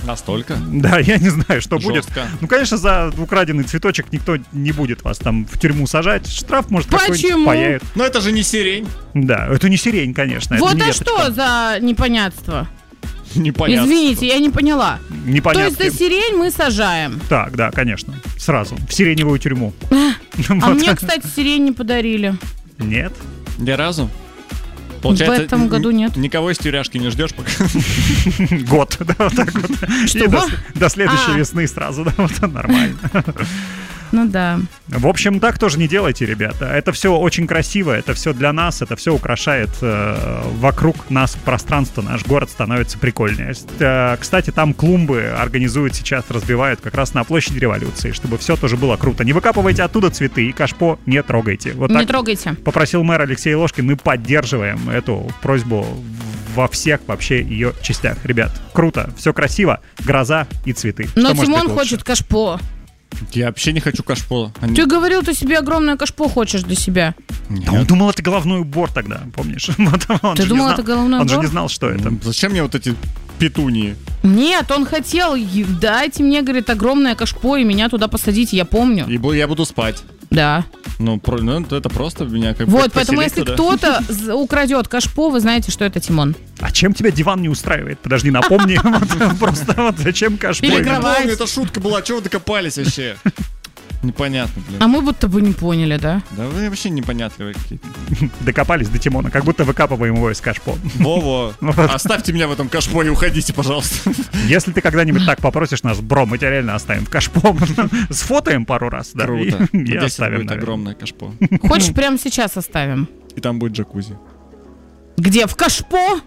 Настолько? Да, я не знаю, что будет. Жестко. Ну, конечно, за украденный цветочек никто не будет вас там в тюрьму сажать. Штраф, может, какой-нибудь Почему? паяют. Но это же не сирень. Да, это не сирень, конечно. Вот это не а веточка. что за непонятство? Непонятно. Извините, я не поняла. Непонятно. То есть за сирень мы сажаем. Так, да, конечно. Сразу. В сиреневую тюрьму. А Вот. мне, кстати, сирень не подарили. Нет. Ни разу? В этом году нет. Никого из тюряшки не ждешь пока? Год. Да, вот так вот. Что? И до следующей А. весны сразу. Да, вот нормально. Ну да. В общем, так тоже не делайте, ребята. Это все очень красиво, это все для нас, это все украшает вокруг нас пространство, наш город становится прикольнее. Кстати, там клумбы организуют сейчас, разбивают как раз на площади Революции, чтобы все тоже было круто. Не выкапывайте оттуда цветы и кашпо не трогайте. Вот Не так трогайте. попросил мэр Алексей Ложкин, мы поддерживаем эту просьбу во всех вообще ее частях. Ребят, круто, все красиво, гроза и цветы. Но Что может быть Тимон лучше? хочет кашпо. Я вообще не хочу кашпо. Ты говорил, ты себе огромное кашпо хочешь для себя. Да он думал, это головной убор тогда, помнишь? Вот он Ты же не думал, знал- это головной Он же убор? не знал, что это. Зачем мне вот эти петунии? Нет, он хотел, дайте мне, говорит, огромное кашпо и меня туда посадите, я помню. Я буду спать. Да. Ну, это просто меня как Вот, бы поэтому поселить если туда. кто-то украдет кашпо, вы знаете, что это Тимон. А чем тебя диван не устраивает? Подожди, напомни. Вот просто вот зачем кашпо? Или именно? кровать. Помню, это шутка была, чего вы докопались вообще? Непонятно, блин. А мы будто бы не поняли, да? Да вы вообще непонятливые какие-то. Докопались до Тимона, как будто выкапываем его из кашпо. Во-во, оставьте меня в этом кашпо и уходите, пожалуйста. Если ты когда-нибудь так попросишь нас, бро, мы тебя реально оставим в кашпо. Сфотаем пару раз, да, Круто. и Здесь оставим. будет наверное. огромное кашпо. Хочешь, прямо сейчас оставим? И там будет джакузи. Где? В кашпо?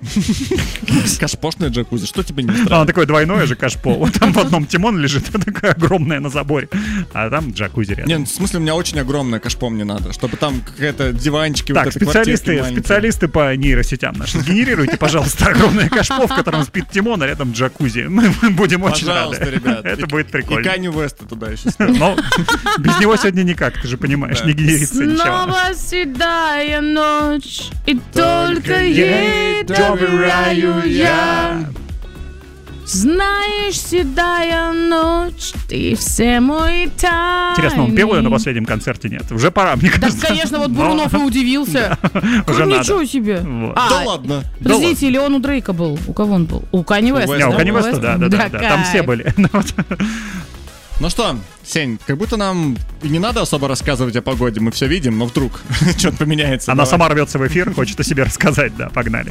Кашпошное джакузи, что тебе не А, он устраивает? такое двойное же кашпо. Вот там в одном Тимон лежит, а такое огромное на заборе. А там джакузи рядом. Не, ну, в смысле, у меня очень огромное кашпо мне надо, чтобы там какая-то диванчики, Так, вот этой квартирки маленькие. специалисты по нейросетям наши, сгенерируйте, пожалуйста, огромное кашпо, в котором спит Тимон, а рядом джакузи. Мы будем очень Пожалуйста, рады. ребят. Это будет И прикольно. Канни Уэста туда еще ставь. Но без него сегодня никак, ты же понимаешь, Да. не генерится ничего. Снова седая ночь, и только ей ей доверяю я. Знаешь, седая ночь, ты все мой тайный. Интересно, он пел ее на последнем концерте? Нет. Уже пора, мне Да, кажется. конечно, вот Но Бурунов и удивился. уже надо. Ничего себе. Вот. Да ладно. Подождите, или он у Дрейка был? У кого он был? У Канни Уэста. Не, у Да, Канни у Уэста, да. Там все кайф. были. Ну что, Сень, как будто нам и не надо особо рассказывать о погоде, мы все видим, но вдруг что-то поменяется. Она Давай. сама рвется в эфир, хочет о себе рассказать, да, погнали.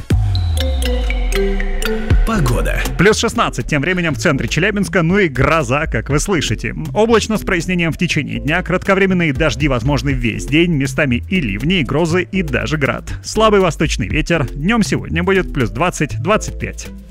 Погода. Плюс 16, тем временем в центре Челябинска, ну и гроза, как вы слышите. Облачно с прояснением в течение дня, кратковременные дожди возможны весь день, местами и ливни, и грозы, и даже град. Слабый восточный ветер, днем сегодня будет плюс 20-25.